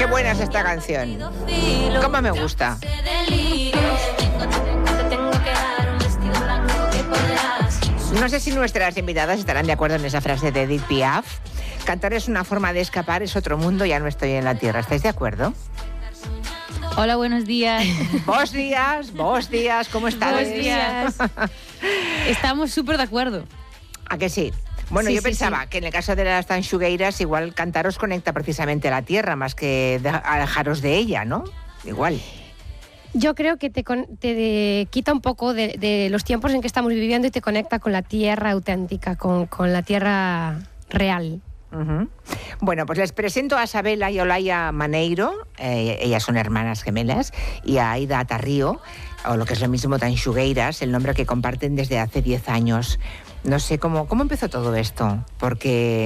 buena es esta canción. Cómo me gusta. No sé si nuestras invitadas estarán de acuerdo en esa frase de Edith Piaf. Cantar es una forma de escapar, es otro mundo, ya no estoy en la tierra. ¿Estáis de acuerdo? Hola, buenos días. Vos días, ¿cómo estás? Buenos días. Estamos súper de acuerdo. ¿A que sí? Bueno, Sí, yo sí, pensaba que en el caso de las tanxugueiras, igual cantar os conecta precisamente a la tierra, más que alejaros de ella, ¿no? Igual. Yo creo que te quita un poco de los tiempos en que estamos viviendo y te conecta con la tierra auténtica, con la tierra real. Uh-huh. Bueno, pues les presento a Sabela y Olaya Maneiro, ellas son hermanas gemelas, y a Aida Tarrío, o lo que es lo mismo tanxugueiras, el nombre que comparten desde hace 10 años. No sé cómo empezó todo esto, porque